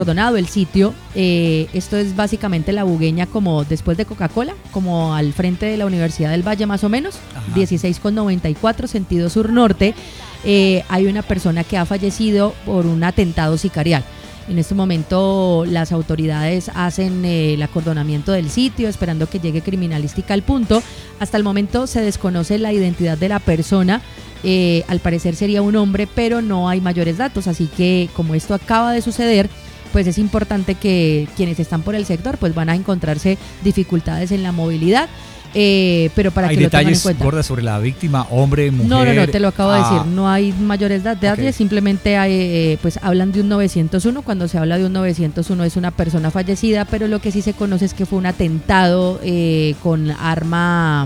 acordonado el sitio. Esto es básicamente la Bugueña, como después de Coca-Cola, como al frente de la Universidad del Valle más o menos. Ajá. 16,94 sentido sur-norte. Hay una persona que ha fallecido por un atentado sicarial. En este momento las autoridades hacen el acordonamiento del sitio, esperando que llegue criminalística al punto. Hasta el momento se desconoce la identidad de la persona. Al parecer sería un hombre, pero no hay mayores datos, así que como esto acaba de suceder, pues es importante que quienes están por el sector pues van a encontrarse dificultades en la movilidad. Pero para ¿Hay que lo tengan en detalles, cuenta. Gorda, sobre la víctima, hombre, mujer? No, te lo acabo de decir, no hay mayores detalles, okay. Simplemente hay, pues hablan de un 901. Cuando se habla de un 901 es una persona fallecida, pero lo que sí se conoce es que fue un atentado con arma,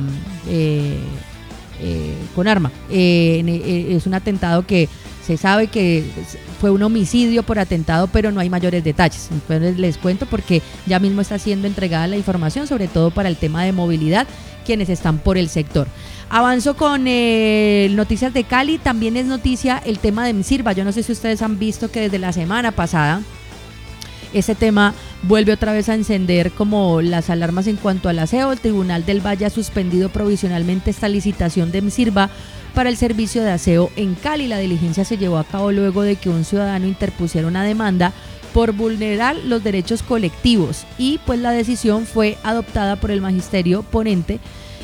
es un atentado que se sabe que fue un homicidio por atentado, pero no hay mayores detalles. Entonces les cuento porque ya mismo está siendo entregada la información, sobre todo para el tema de movilidad, quienes están por el sector. Avanzo con noticias de Cali. También es noticia el tema de MSIRVA. Yo no sé si ustedes han visto que desde la semana pasada ese tema vuelve otra vez a encender como las alarmas en cuanto al aseo. El Tribunal del Valle ha suspendido provisionalmente esta licitación de MSIRVA para el servicio de aseo en Cali. La diligencia se llevó a cabo luego de que un ciudadano interpusiera una demanda por vulnerar los derechos colectivos, y pues la decisión fue adoptada por el magistrado ponente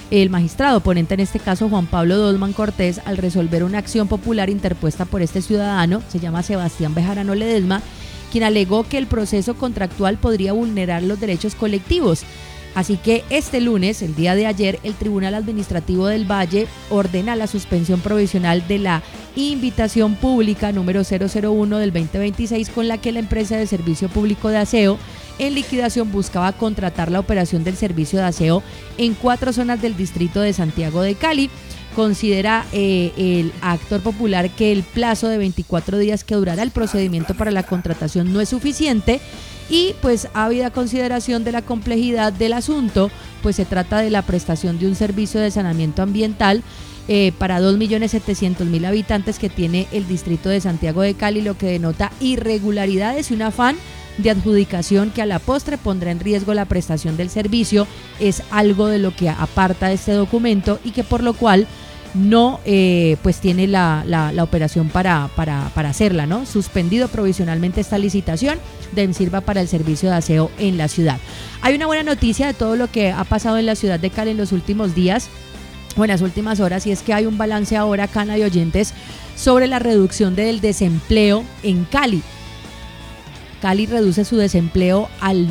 en este caso Juan Pablo Dosman Cortés, al resolver una acción popular interpuesta por este ciudadano, se llama Sebastián Bejarano Ledesma, quien alegó que el proceso contractual podría vulnerar los derechos colectivos. Así que este lunes, el día de ayer, el Tribunal Administrativo del Valle ordena la suspensión provisional de la invitación pública número 001 del 2026, con la que la empresa de servicio público de aseo en liquidación buscaba contratar la operación del servicio de aseo en 4 zonas del distrito de Santiago de Cali. Considera el actor popular que el plazo de 24 días que durará el procedimiento para la contratación no es suficiente, y pues habida consideración de la complejidad del asunto, pues se trata de la prestación de un servicio de saneamiento ambiental para 2.700.000 habitantes que tiene el distrito de Santiago de Cali, lo que denota irregularidades y un afán de adjudicación que a la postre pondrá en riesgo la prestación del servicio. Es algo de lo que aparta este documento y que por lo cual no pues tiene la operación para hacerla, ¿no? Suspendido provisionalmente esta licitación de MSIRVA para el servicio de aseo en la ciudad. Hay una buena noticia de todo lo que ha pasado en la ciudad de Cali en los últimos días, o en las últimas horas, y es que hay un balance ahora, Cana y oyentes, sobre la reducción del desempleo en Cali. Cali reduce su desempleo al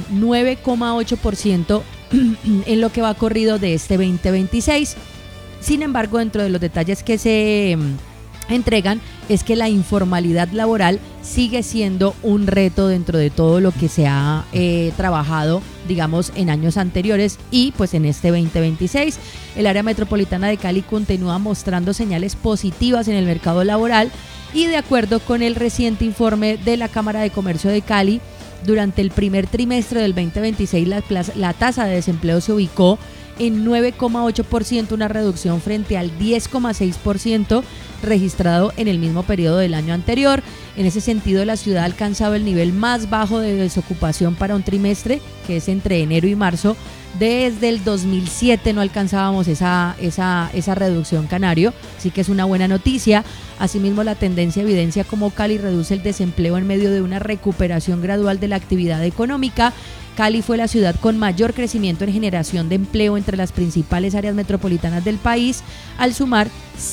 9,8% en lo que va corrido de este 2026. Sin embargo, dentro de los detalles que se entregan es que la informalidad laboral sigue siendo un reto dentro de todo lo que se ha trabajado, digamos, en años anteriores, y pues en este 2026 el área metropolitana de Cali continúa mostrando señales positivas en el mercado laboral, y de acuerdo con el reciente informe de la Cámara de Comercio de Cali, durante el primer trimestre del 2026 la tasa de desempleo se ubicó en 9,8%, una reducción frente al 10,6% registrado en el mismo periodo del año anterior. En ese sentido, la ciudad ha alcanzado el nivel más bajo de desocupación para un trimestre, que es entre enero y marzo. Desde el 2007 no alcanzábamos esa reducción, Canario, así que es una buena noticia. Asimismo, la tendencia evidencia cómo Cali reduce el desempleo en medio de una recuperación gradual de la actividad económica. Cali fue la ciudad con mayor crecimiento en generación de empleo entre las principales áreas metropolitanas del país, al sumar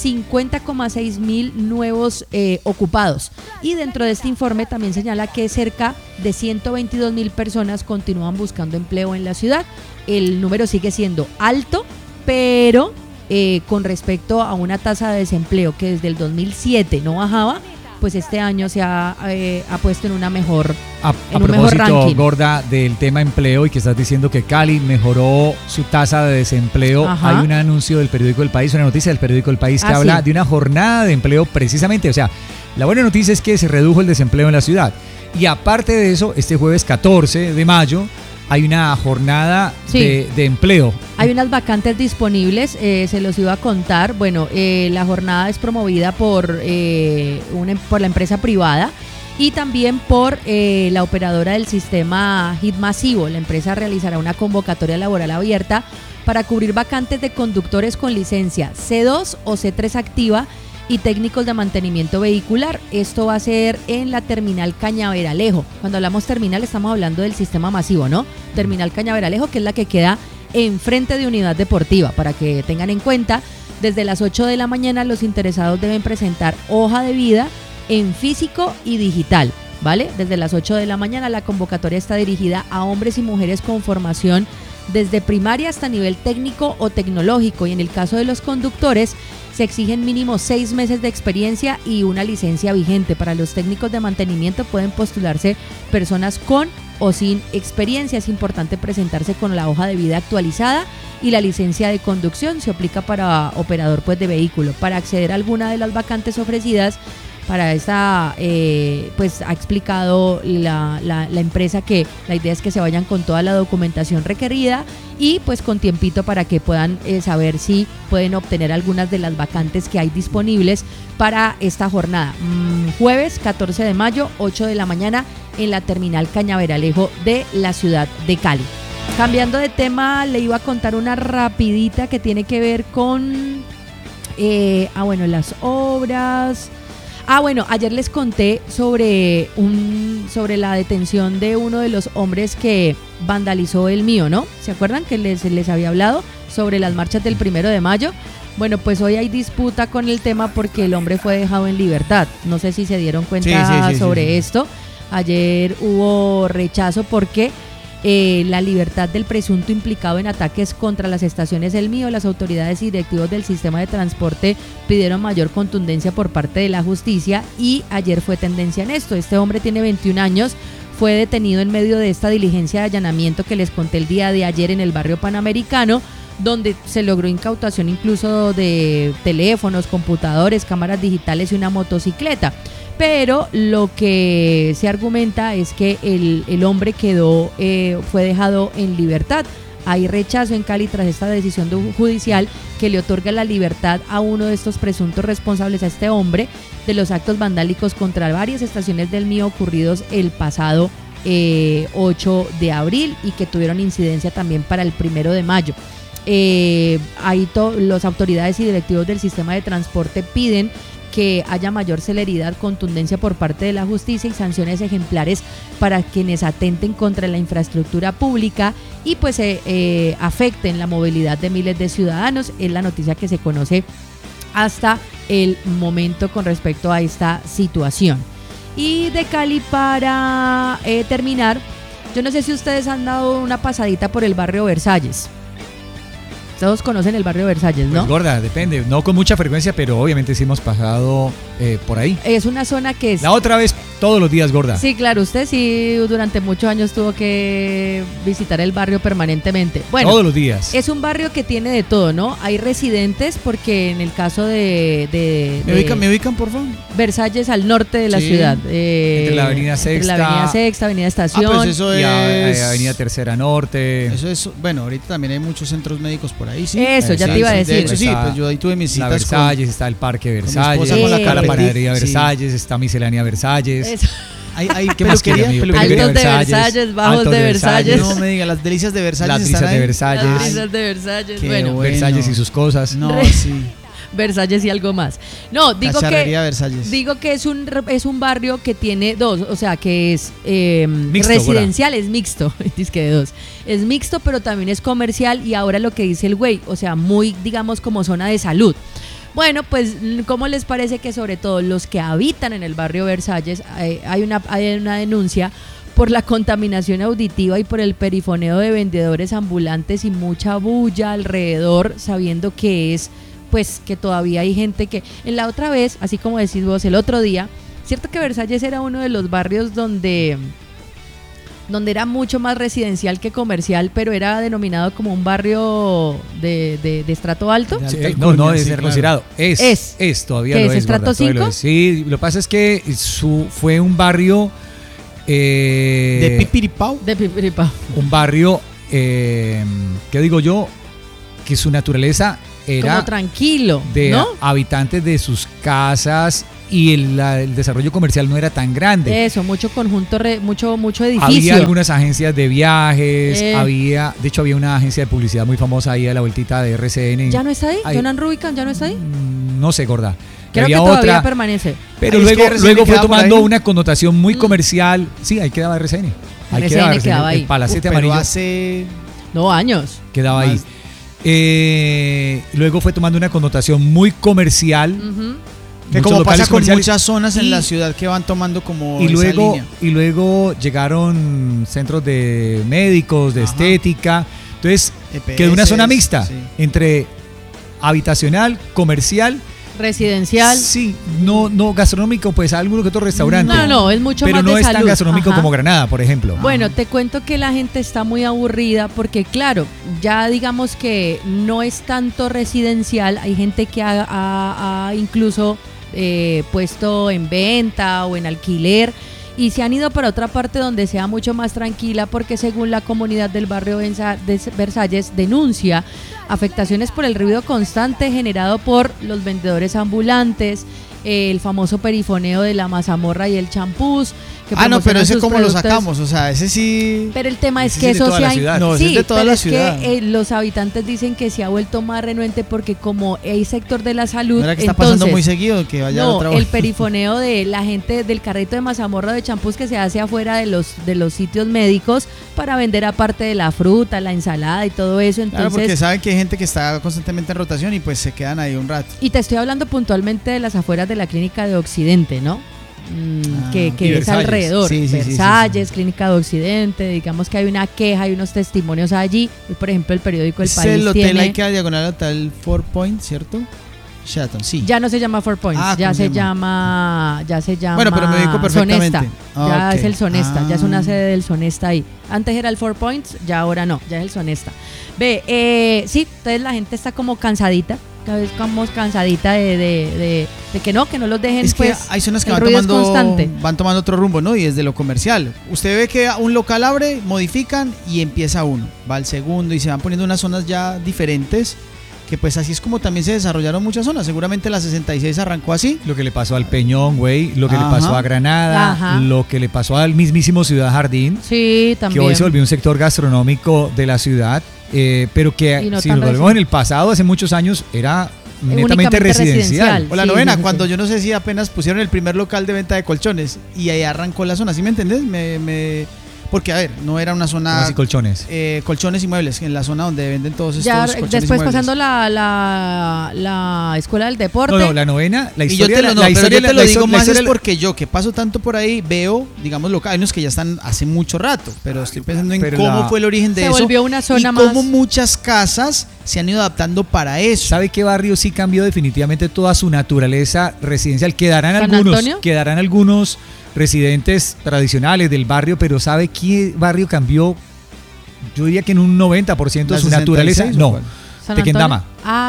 50,6 mil nuevos ocupados. Y dentro de este informe también señala que cerca de 122.000 personas continúan buscando empleo en la ciudad. El número sigue siendo alto, pero con respecto a una tasa de desempleo que desde el 2007 no bajaba, pues este año se ha puesto en una mejor a un propósito, mejor ranking. Gorda, del tema empleo, y que estás diciendo que Cali mejoró su tasa de desempleo. Ajá. Hay un anuncio del periódico El País, una noticia del periódico El País que habla de una jornada de empleo precisamente. O sea, la buena noticia es que se redujo el desempleo en la ciudad, y aparte de eso, este jueves 14 de mayo hay una jornada de empleo. Hay unas vacantes disponibles, se los iba a contar. Bueno, la jornada es promovida por la empresa privada y también por la operadora del sistema HIT masivo. La empresa realizará una convocatoria laboral abierta para cubrir vacantes de conductores con licencia C2 o C3 activa y técnicos de mantenimiento vehicular. Esto va a ser en la terminal Cañaveralejo. Cuando hablamos terminal estamos hablando del sistema masivo, ¿no? Terminal Cañaveralejo, que es la que queda enfrente de Unidad Deportiva, para que tengan en cuenta. Desde las 8 de la mañana los interesados deben presentar hoja de vida en físico y digital, ¿vale? Desde las 8 de la mañana la convocatoria está dirigida a hombres y mujeres con formación desde primaria hasta nivel técnico o tecnológico, y en el caso de los conductores se exigen mínimo 6 meses de experiencia y una licencia vigente. Para los técnicos de mantenimiento pueden postularse personas con o sin experiencia. Es importante presentarse con la hoja de vida actualizada y la licencia de conducción. Se aplica para operador pues de vehículo. Para acceder a alguna de las vacantes ofrecidas para esta, pues ha explicado la empresa que la idea es que se vayan con toda la documentación requerida y pues con tiempito para que puedan saber si pueden obtener algunas de las vacantes que hay disponibles para esta jornada. Jueves 14 de mayo, 8 de la mañana en la terminal Cañaveralejo de la ciudad de Cali. Cambiando de tema, le iba a contar una rapidita que tiene que ver con las obras. Ayer les conté sobre la detención de uno de los hombres que vandalizó el mío, ¿no? ¿Se acuerdan que les había hablado sobre las marchas del 1 de mayo? Bueno, pues hoy hay disputa con el tema porque el hombre fue dejado en libertad. No sé si se dieron cuenta sobre esto. Ayer hubo rechazo porque la libertad del presunto implicado en ataques contra las estaciones El Mío. Las autoridades y directivos del sistema de transporte pidieron mayor contundencia por parte de la justicia y ayer fue tendencia en esto. Este hombre tiene 21 años, fue detenido en medio de esta diligencia de allanamiento que les conté el día de ayer en el barrio Panamericano, donde se logró incautación incluso de teléfonos, computadores, cámaras digitales y una motocicleta. Pero lo que se argumenta es que el hombre fue dejado en libertad. Hay rechazo en Cali tras esta decisión judicial que le otorga la libertad a uno de estos presuntos responsables, a este hombre, de los actos vandálicos contra varias estaciones del Mío ocurridos el pasado 8 de abril y que tuvieron incidencia también para el 1 de mayo. Las autoridades y directivos del sistema de transporte piden que haya mayor celeridad, contundencia por parte de la justicia y sanciones ejemplares para quienes atenten contra la infraestructura pública y pues afecten la movilidad de miles de ciudadanos. Es la noticia que se conoce hasta el momento con respecto a esta situación. Y de Cali, para terminar, yo no sé si ustedes han dado una pasadita por el barrio Versalles. Todos conocen el barrio Versalles, ¿no? Pues gorda, depende, no con mucha frecuencia, pero obviamente sí hemos pasado por ahí. Es una zona que es... La otra vez, todos los días, gorda. Sí, claro, usted sí durante muchos años tuvo que visitar el barrio permanentemente. Bueno, todos los días. Es un barrio que tiene de todo, ¿no? Hay residentes, porque en el caso ¿Me ubican, por favor? Versalles, al norte de la ciudad. Entre la avenida Sexta. Entre la avenida Sexta, avenida Estación. Pues eso y avenida Tercera Norte. Eso es, bueno, ahorita también hay muchos centros médicos por ahí, sí. Eso, ya te iba a decir. De hecho, sí, pues yo ahí tuve mis citas. La Versalles, está el Parque Versalles, con está la panadería Versalles, está Miscelánea Versalles. Eso. Hay ¿Qué más quería? Altos de Versalles, bajos de Versalles. No me diga, las delicias de Versalles. Las delicias de Versalles. Las delicias de Versalles. Bueno, Versalles y sus cosas. No, sí. Versalles y algo más. No, digo que es un barrio que tiene dos, o sea, que es mixto, residencial, es mixto, es que de dos. Es mixto, pero también es comercial y ahora lo que dice el güey, o sea, muy, digamos, como zona de salud. Bueno, pues, ¿cómo les parece que sobre todo los que habitan en el barrio Versalles hay una denuncia por la contaminación auditiva y por el perifoneo de vendedores ambulantes y mucha bulla alrededor, sabiendo que es, pues, que todavía hay gente que... En la otra vez, así como decís vos, el otro día, cierto que Versalles era uno de los barrios donde era mucho más residencial que comercial, pero era denominado como un barrio de estrato alto. Sí, no es considerado. Es todavía lo es. ¿Es estrato 5? Sí, lo que pasa es que fue un barrio... de Pipiripao. Un barrio, ¿qué digo yo? Que su naturaleza era... como tranquilo, de ¿no? habitantes de sus casas y el desarrollo comercial no era tan grande. Eso, mucho conjunto, mucho edificio. Había algunas agencias de viajes, de hecho había una agencia de publicidad muy famosa ahí a la vueltita de RCN. ¿Ya no está ahí? ¿Jonan Rubicam ya no está ahí? No sé, gorda. Creo había que todavía otra, permanece. Pero luego fue tomando una connotación muy comercial. Sí, ahí quedaba RCN. RCN quedaba ahí. El palacete amarillo. No, años. Quedaba ahí. Luego fue tomando una connotación muy comercial. Que como pasa con muchas zonas en la ciudad que van tomando como esa línea. Y luego llegaron centros de médicos, de estética. Entonces EPS, quedó una zona mixta entre habitacional, comercial, residencial. Sí, no gastronómico, pues alguno que otro restaurante. No, es mucho pero más de no es salud. tan gastronómico como Granada, por ejemplo. Bueno, te cuento que la gente está muy aburrida porque, claro, ya digamos que no es tanto residencial. Hay gente que ha incluso puesto en venta o en alquiler y se han ido para otra parte donde sea mucho más tranquila, porque según la comunidad del barrio de Versalles denuncia afectaciones por el ruido constante generado por los vendedores ambulantes, el famoso perifoneo de la mazamorra y el champús. No, pero ese cómo lo sacamos, o sea, ese sí. Pero el tema es que eso sí no, sí, es de toda la ciudad. Que los habitantes dicen que se ha vuelto más renuente porque como hay sector de la salud, ¿No era que está pasando muy seguido que vaya a otra el perifoneo de la gente del carrito de mazamorra de champús que se hace afuera de los sitios médicos para vender aparte de la fruta, la ensalada y todo eso. Entonces, claro, porque saben que hay gente que está constantemente en rotación y pues se quedan ahí un rato. Y te estoy hablando puntualmente de las afueras de la clínica de Occidente, ¿no? Que es alrededor, Versalles, Clínica de Occidente, digamos que hay una queja, hay unos testimonios allí, por ejemplo el periódico El País el hotel tiene... hay que a diagonal hotel 4 Point, ¿cierto? Sheraton, sí. Ya no se llama 4 Points, ya se llama bueno, pero me ubico perfectamente. Sonesta, ya es el Sonesta, ya es una sede del Sonesta ahí. Antes era el 4 Points, ya ahora no, ya es el Sonesta. Sí, entonces la gente está como cansadita. Cada vez estamos cansadita de que no los dejen. Es que pues, hay zonas que van tomando otro rumbo, ¿no? Y desde lo comercial. Usted ve que un local abre, modifican y empieza uno. Va al segundo y se van poniendo unas zonas ya diferentes. Que pues así es como también se desarrollaron muchas zonas. Seguramente la 66 arrancó así. Lo que le pasó al Peñón, güey. Lo que le pasó a Granada. Lo que le pasó al mismísimo Ciudad Jardín. Sí, también. Que hoy se volvió un sector gastronómico de la ciudad. Pero que si nos volvemos en el pasado, hace muchos años, era netamente residencial. O la Novena, cuando yo no sé si apenas pusieron el primer local de venta de colchones y ahí arrancó la zona, ¿sí me entendés? Porque, a ver, no era una zona... ¿Cómo así colchones? Colchones y muebles, en la zona donde venden todos estos colchones después y muebles. pasando la escuela del deporte. No, la Novena, la historia... Pero yo te lo digo más es porque yo, que paso tanto por ahí, veo, digamos, hay unos que ya están hace mucho rato, pero estoy pensando en cómo fue el origen de eso. Se volvió una zona y más... cómo muchas casas se han ido adaptando para eso. ¿Sabe qué barrio sí cambió definitivamente toda su naturaleza residencial? Quedarán algunos residentes tradicionales del barrio, pero ¿sabe qué barrio cambió? Yo diría que en un 90% su naturaleza. No, Tequendama.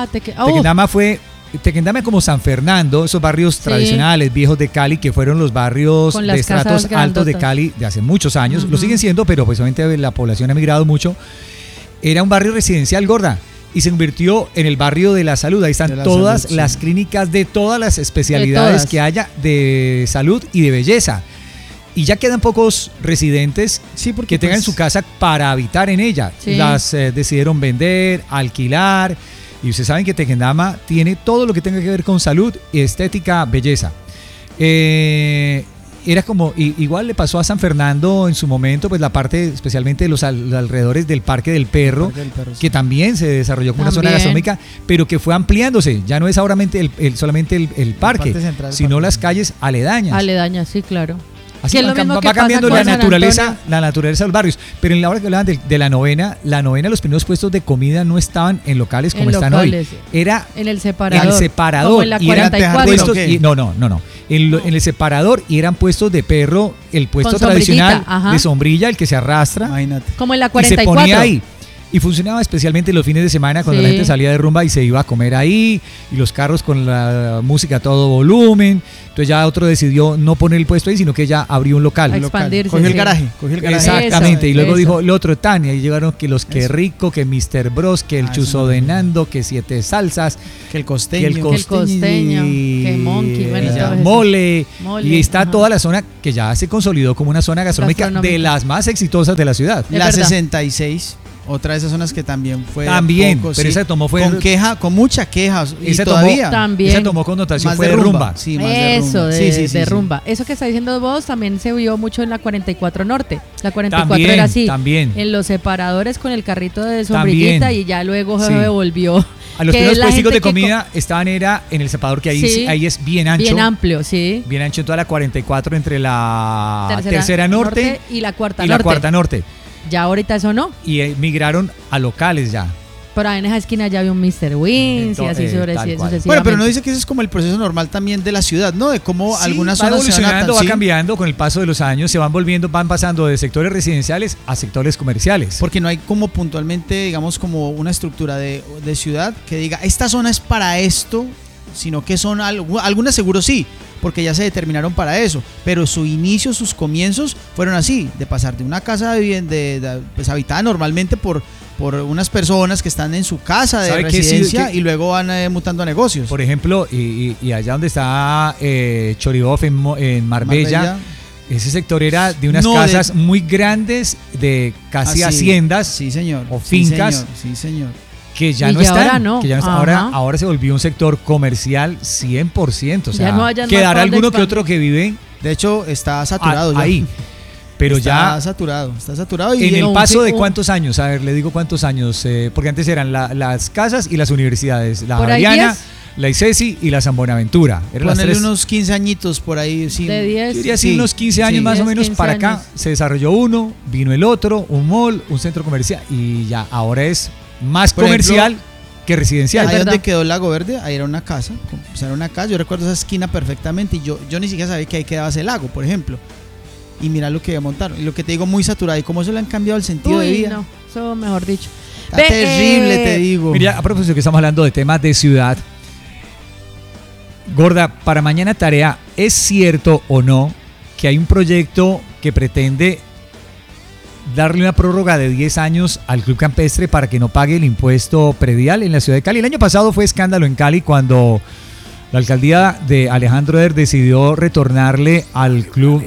Tequendama como San Fernando, esos barrios tradicionales, viejos de Cali, que fueron los barrios de estratos altos de Cali de hace muchos años. Lo siguen siendo, pero pues obviamente la población ha migrado mucho. Era un barrio residencial, gorda. Y se convirtió en el barrio de la salud. Ahí están todas las clínicas de todas las especialidades que haya de salud y de belleza. Y ya quedan pocos residentes que tengan su casa para habitar en ella. Sí. Las decidieron vender, alquilar. Y ustedes saben que Tequendama tiene todo lo que tenga que ver con salud, estética, belleza. Era como, igual le pasó a San Fernando en su momento, pues la parte especialmente de los alrededores del Parque del Perro, que también se desarrolló como una zona gastronómica, pero que fue ampliándose. Ya no es ahora solamente el parque, sino las calles aledañas. Aledañas, sí, claro. Así que va cambiando la naturaleza de los barrios. Pero en la hora que hablaban de la novena, los primeros puestos de comida no estaban en locales como están hoy. Era en el separador. Como en la 44. No. En el separador, y eran puestos de perro, el puesto tradicional de sombrilla, el que se arrastra. Como en la 44. Y se ponía ahí. Y funcionaba especialmente los fines de semana cuando la gente salía de rumba y se iba a comer ahí, y los carros con la música a todo volumen. Entonces ya otro decidió no poner el puesto ahí, sino que ya abrió un local. Expandirse. Cogió el garaje. Exactamente. Y luego dijo el otro Tania, y llegaron que los que rico, que Mr. Bros, que el chuzo de Nando, que 7 salsas, que el costeño, que Monkey, mole. Y está toda la zona que ya se consolidó como una zona gastronómica de las más exitosas de la ciudad. La 66. Otra de esas zonas que también fue poco, pero esa tomó fue con mucha queja y esa todavía también esa tomó connotación, más fue de rumba. Sí, más de rumba. Eso que está diciendo vos también se vio mucho en la 44 Norte. La 44 era así. También. En los separadores con el carrito de sombrillita y ya luego se devolvió. A los primeros puestos de comida estaban en el separador que ahí es bien ancho. Bien amplio, sí. Bien ancho en toda la 44 entre la tercera norte y la cuarta norte. Ya ahorita eso no. Y migraron a locales ya. Pero en esa esquina ya había un Mr. Wins y así sucesivamente. Bueno, pero no dice que ese es como el proceso normal también de la ciudad, ¿no? De cómo algunas zonas va cambiando con el paso de los años, van pasando de sectores residenciales a sectores comerciales. Porque no hay como puntualmente, digamos, como una estructura de ciudad que diga, esta zona es para esto, sino que son algunas seguro sí, porque ya se determinaron para eso, pero su inicio, sus comienzos fueron así, de pasar de una casa pues, habitada normalmente por unas personas que están en su casa de residencia y luego van mutando a negocios. Por ejemplo, y allá donde está Choribov en Marbella, ese sector era de unas casas muy grandes, de casi haciendas, sí, señor, o fincas. Sí, señor. Que ya no están, ahora se volvió un sector comercial 100%, o sea, quedará alguno que otro que vive. De hecho, está saturado ahí, pero está saturado y en el paso de ¿cuántos años? A ver, le digo cuántos años, porque antes eran las casas y las universidades, la Javeriana, la ICESI y la San Buenaventura. Ponerle unos 15 añitos por ahí. Sí. De 10. Yo diría así, unos 15 años más o menos para acá. Se desarrolló uno, vino el otro, un mall, un centro comercial, y ya ahora es más comercial que residencial. Ahí donde quedó el Lago Verde, ahí era una casa. Yo recuerdo esa esquina perfectamente y yo ni siquiera sabía que ahí quedaba ese lago, por ejemplo. Y mira lo que montaron. Y lo que te digo, muy saturado. Y cómo se le han cambiado el sentido de vida. No, eso mejor dicho. Está terrible, te digo. Mira, a propósito que estamos hablando de temas de ciudad. Gorda, para mañana tarea, ¿es cierto o no que hay un proyecto que pretende darle una prórroga de 10 años al Club Campestre para que no pague el impuesto predial en la ciudad de Cali? El año pasado fue escándalo en Cali cuando la alcaldía de Alejandro Eder decidió retornarle al club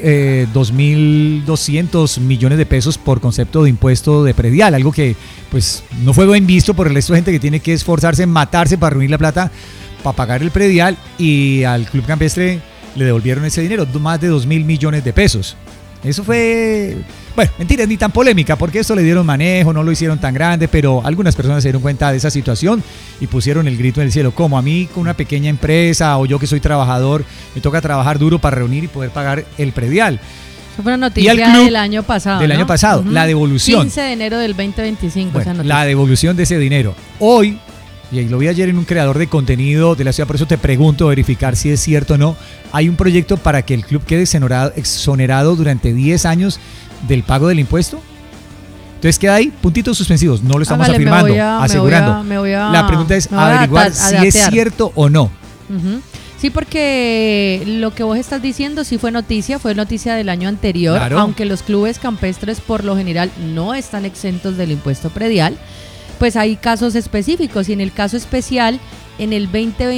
2.200 millones de pesos por concepto de impuesto de predial, algo que pues no fue bien visto por el resto de gente que tiene que esforzarse en matarse para reunir la plata para pagar el predial, y al Club Campestre le devolvieron ese dinero, más de 2.000 millones de pesos. Eso fue, bueno, mentiras, ni tan polémica, porque esto le dieron manejo, no lo hicieron tan grande, pero algunas personas se dieron cuenta de esa situación y pusieron el grito en el cielo. Como a mí, con una pequeña empresa, o yo que soy trabajador, me toca trabajar duro para reunir y poder pagar el predial. Eso fue una noticia del año pasado. Del año pasado, la devolución. 15 de enero del 2025. Bueno, esa noticia. La devolución de ese dinero. Hoy, y lo vi ayer en un creador de contenido de la ciudad, por eso te pregunto, verificar si es cierto o no, hay un proyecto para que el club quede exonerado durante 10 años del pago del impuesto. Entonces queda ahí, puntitos suspensivos, no lo estamos afirmando, asegurando. La pregunta es averiguar si es cierto o no. Sí, porque lo que vos estás diciendo sí fue noticia del año anterior, claro. Aunque los clubes campestres por lo general no están exentos del impuesto predial, pues hay casos específicos, y en el caso especial, en el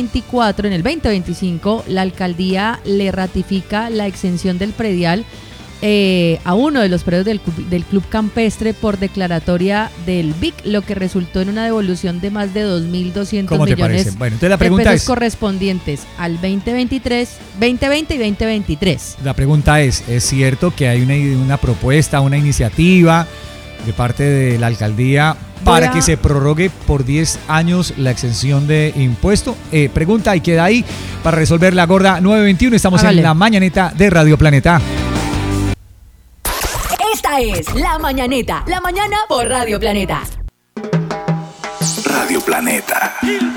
2025, la alcaldía le ratifica la exención del predial a uno de los predios del Club Campestre por declaratoria del BIC, lo que resultó en una devolución de más de 2.200 millones bueno, entonces la pregunta de pesos correspondientes al 2020 y 2023. La pregunta ¿es cierto que hay una propuesta, una iniciativa de parte de la alcaldía para que se prorrogue por 10 años la exención de impuesto? Pregunta y queda ahí para resolver la Gorda. 9:21, estamos en la mañaneta de Radio Planeta. Esta es La Mañaneta, la mañana por Radio Planeta. Radio Planeta.